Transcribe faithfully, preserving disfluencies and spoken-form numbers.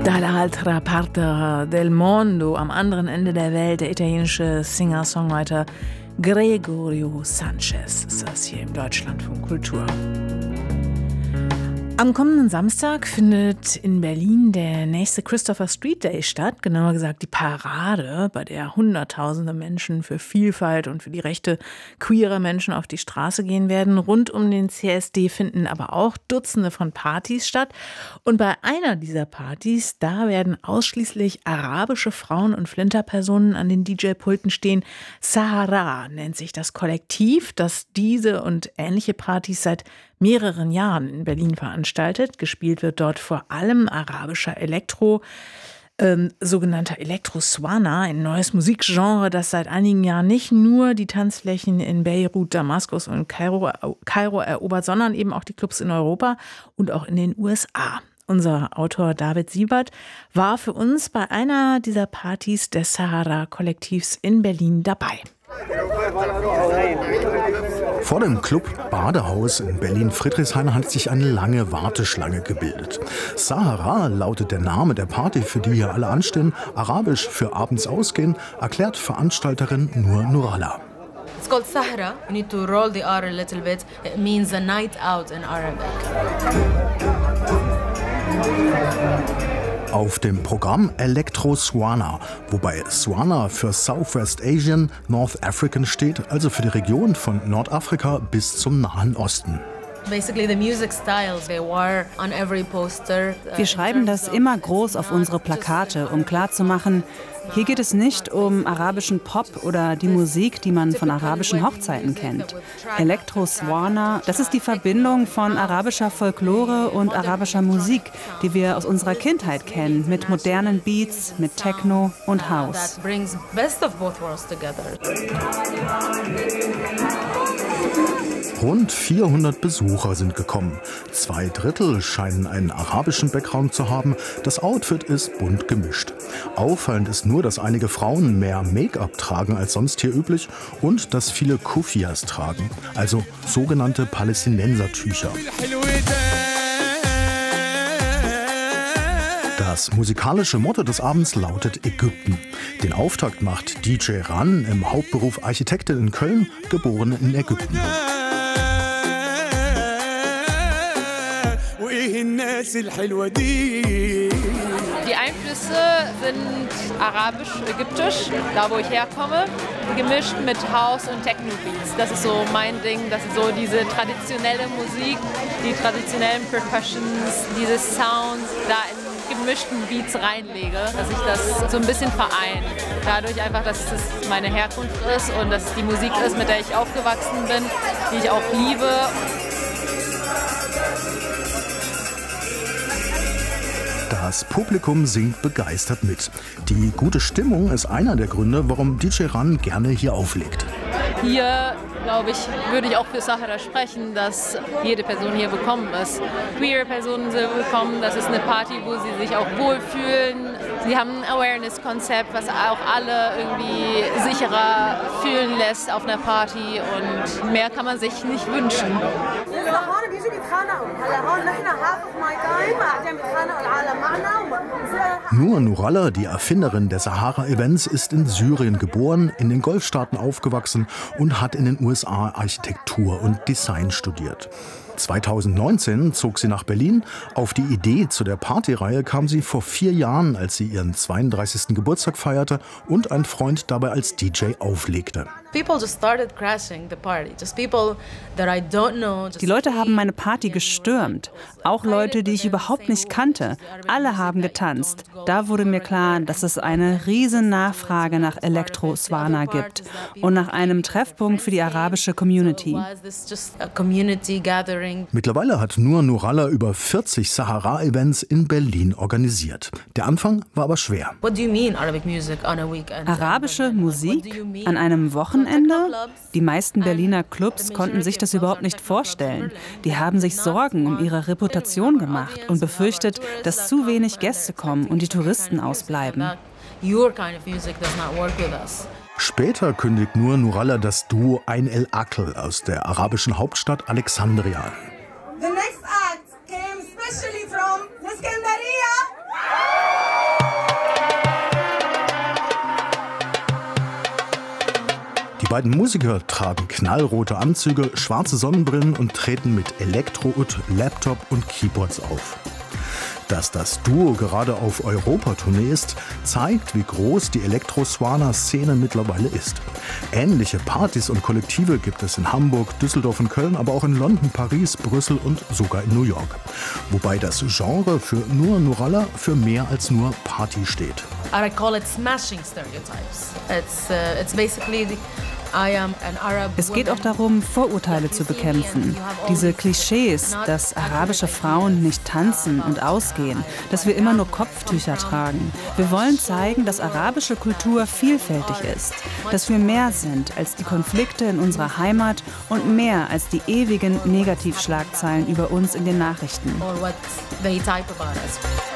Dall'altra parte del mondo, am anderen Ende der Welt, der italienische Singer-Songwriter Gregorio Sanchez ist das hier im Deutschlandfunk Kultur. Am kommenden Samstag findet in Berlin der nächste Christopher Street Day statt, genauer gesagt die Parade, bei der Hunderttausende Menschen für Vielfalt und für die Rechte queerer Menschen auf die Straße gehen werden. Rund um den C S D finden aber auch Dutzende von Partys statt. Und bei einer dieser Partys, da werden ausschließlich arabische Frauen und Flinterpersonen an den D J-Pulten stehen. Sahara nennt sich das Kollektiv, das diese und ähnliche Partys seit mehreren Jahren in Berlin veranstaltet. Gespielt wird dort vor allem arabischer Elektro, ähm, sogenannter Elektro-Swana, ein neues Musikgenre, das seit einigen Jahren nicht nur die Tanzflächen in Beirut, Damaskus und Kairo, Kairo erobert, sondern eben auch die Clubs in Europa und auch in den U S A. Unser Autor David Siebert war für uns bei einer dieser Partys des Sahara-Kollektivs in Berlin dabei. Vor dem Club Badehaus in Berlin-Friedrichshain hat sich eine lange Warteschlange gebildet. Sahara lautet der Name der Party, für die hier alle anstehen. Arabisch für abends ausgehen, erklärt Veranstalterin Nur Nurallah. It's called Sahra. You need to roll the R a little bit. It means a night out in Arabic. Auf dem Programm Elektro-Swana, wobei Swana für Southwest Asian, North African steht, also für die Region von Nordafrika bis zum Nahen Osten. Wir schreiben das immer groß auf unsere Plakate, um klarzumachen, hier geht es nicht um arabischen Pop oder die Musik, die man von arabischen Hochzeiten kennt. Elektro-Swana, das ist die Verbindung von arabischer Folklore und arabischer Musik, die wir aus unserer Kindheit kennen, mit modernen Beats, mit Techno und House. Rund vierhundert Besucher sind gekommen. Zwei Drittel scheinen einen arabischen Background zu haben. Das Outfit ist bunt gemischt. Auffallend ist nur, dass einige Frauen mehr Make-up tragen als sonst hier üblich und dass viele Kufias tragen, also sogenannte Palästinensertücher. Das musikalische Motto des Abends lautet Ägypten. Den Auftakt macht D J Ran, im Hauptberuf Architektin in Köln, geboren in Ägypten. Die Einflüsse sind arabisch-ägyptisch, da wo ich herkomme, gemischt mit House und Techno-Beats. Das ist so mein Ding, das ist so diese traditionelle Musik, die traditionellen Percussions, diese Sounds da in gemischten Beats reinlege, dass ich das so ein bisschen vereine. Dadurch einfach, dass es meine Herkunft ist und dass es die Musik ist, mit der ich aufgewachsen bin, die ich auch liebe. Das Publikum singt begeistert mit. Die gute Stimmung ist einer der Gründe, warum D J Ran gerne hier auflegt. Hier, glaube ich, würde ich auch für Sahara sprechen, dass jede Person hier willkommen ist. Queere Personen sind willkommen, das ist eine Party, wo sie sich auch wohlfühlen. Sie haben ein Awareness-Konzept, was auch alle irgendwie sicherer fühlen lässt auf einer Party und mehr kann man sich nicht wünschen. Nur Nurallah, die Erfinderin der Sahara-Events, ist in Syrien geboren, in den Golfstaaten aufgewachsen und hat in den U S A Architektur und Design studiert. zweitausendneunzehn zog sie nach Berlin. Auf die Idee zu der Partyreihe kam sie vor vier Jahren, als sie ihren zweiunddreißigsten Geburtstag feierte und ein Freund dabei als D J auflegte. Die Leute haben meine Party gestürmt. Auch Leute, die ich überhaupt nicht kannte. Alle haben getanzt. Da wurde mir klar, dass es eine riesen Nachfrage nach Elektro-Swana gibt und nach einem Treffpunkt für die arabische Community. Mittlerweile hat Nur Nurallah über vierzig Sahara-Events in Berlin organisiert. Der Anfang war aber schwer. Arabische Musik an einem Wochenende? Die meisten Berliner Clubs konnten sich das überhaupt nicht vorstellen. Die haben sich Sorgen um ihre Reputation gemacht und befürchtet, dass zu wenig Gäste kommen und die Touristen ausbleiben. Später kündigt Nur Nurallah das Duo Ein El Akl aus der arabischen Hauptstadt Alexandria an. The next act came especially from Iskandaria. beiden Musiker tragen knallrote Anzüge, schwarze Sonnenbrillen und treten mit Elektroud, Laptop und Keyboards auf. Dass das Duo gerade auf Europatournee ist, zeigt, wie groß die Elektro-Swana-Szene mittlerweile ist. Ähnliche Partys und Kollektive gibt es in Hamburg, Düsseldorf und Köln, aber auch in London, Paris, Brüssel und sogar in New York. Wobei das Genre für Nur Nuralla für mehr als nur Party steht. I call it smashing stereotypes. It's, uh, it's basically the Es geht auch darum, Vorurteile zu bekämpfen. Diese Klischees, dass arabische Frauen nicht tanzen und ausgehen, dass wir immer nur Kopftücher tragen. Wir wollen zeigen, dass arabische Kultur vielfältig ist, dass wir mehr sind als die Konflikte in unserer Heimat und mehr als die ewigen Negativschlagzeilen über uns in den Nachrichten. or what they type about us.